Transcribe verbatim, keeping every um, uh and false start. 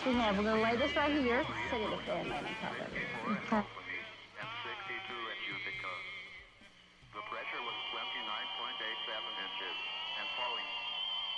we have. We're going to lay this right here. Sit it with there and lay it on top of it. Okay.